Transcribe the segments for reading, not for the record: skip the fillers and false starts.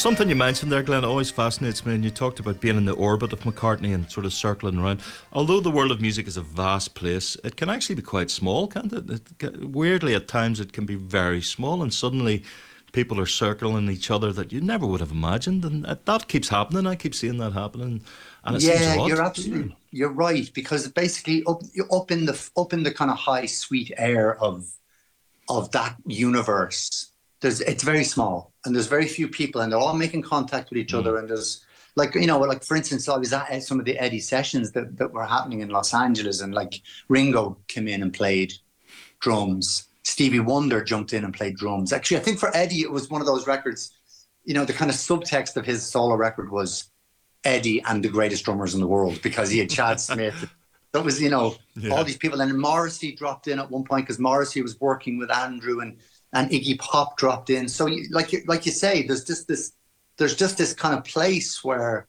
Something you mentioned there, Glenn, always fascinates me, and you talked about being in the orbit of McCartney and sort of circling around. Although the world of music is a vast place, it can actually be quite small, can't it? Weirdly, at times it can be very small, and suddenly people are circling each other that you never would have imagined, and that keeps happening. I keep seeing that happening, and it seems Yeah, odd. you're absolutely you're right, because basically up in the kind of high sweet air of that universe, it's very small and there's very few people and they're all making contact with each other, and there's like, like for instance, I was at some of the Eddie sessions that were happening in Los Angeles, and like Ringo came in and played drums. Stevie Wonder jumped in and played drums. Actually, I think for Eddie it was one of those records, the kind of subtext of his solo record was Eddie and the greatest drummers in the world, because he had Chad Smith. That was, all these people. And Morrissey dropped in at one point because Morrissey was working with Andrew, and Iggy Pop dropped in. So like you say, there's just this kind of place where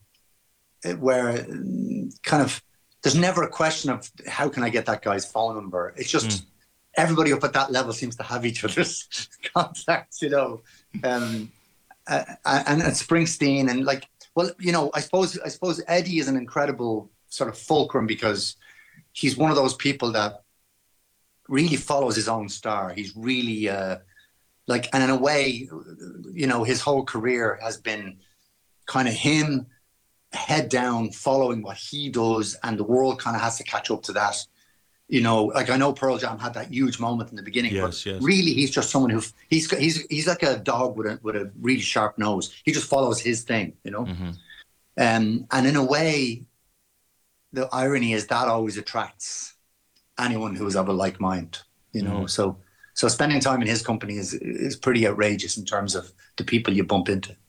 kind of there's never a question of how can I get that guy's phone number. It's just everybody up at that level seems to have each other's contacts, and Springsteen and like, well, I suppose Eddie is an incredible sort of fulcrum, because he's one of those people that really follows his own star. He's really and in a way, his whole career has been kind of him head down, following what he does, and the world kind of has to catch up to that. Like I know Pearl Jam had that huge moment in the beginning, Yes, but yes. really he's just someone who he's like a dog with a really sharp nose. He just follows his thing, and in a way, the irony is that always attracts anyone who is of a like mind, So spending time in his company is pretty outrageous in terms of the people you bump into.